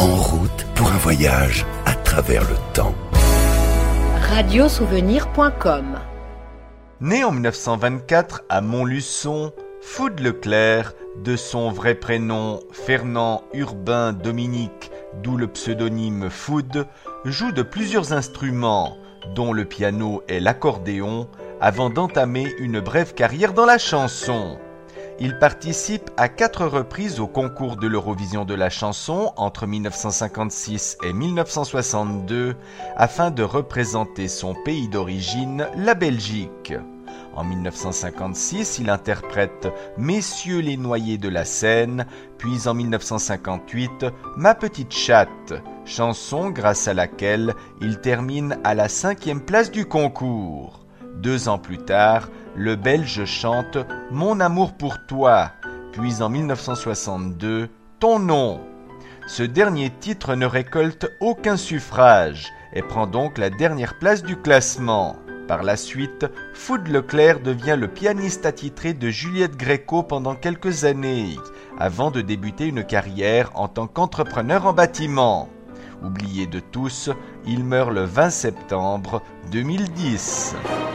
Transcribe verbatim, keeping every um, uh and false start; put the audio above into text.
En route pour un voyage à travers le temps. radio souvenir point com. Né en mille neuf cent vingt-quatre à Montluçon, Food Leclerc, de son vrai prénom Fernand Urbain Dominique, d'où le pseudonyme Food, joue de plusieurs instruments, dont le piano et l'accordéon, avant d'entamer une brève carrière dans la chanson. Il participe à quatre reprises au concours de l'Eurovision de la chanson entre mille neuf cent cinquante-six et mille neuf cent soixante-deux afin de représenter son pays d'origine, la Belgique. En mille neuf cent cinquante-six, il interprète Messieurs les noyés de la Seine, puis en mille neuf cent cinquante-huit, Ma petite chatte, chanson grâce à laquelle il termine à la cinquième place du concours. Deux ans plus tard, le Belge chante Mon amour pour toi, puis en mille neuf cent soixante-deux, Ton nom. Ce dernier titre ne récolte aucun suffrage et prend donc la dernière place du classement. Par la suite, Food Leclerc devient le pianiste attitré de Juliette Gréco pendant quelques années, avant de débuter une carrière en tant qu'entrepreneur en bâtiment. Oublié de tous, il meurt le vingt septembre deux mille dix.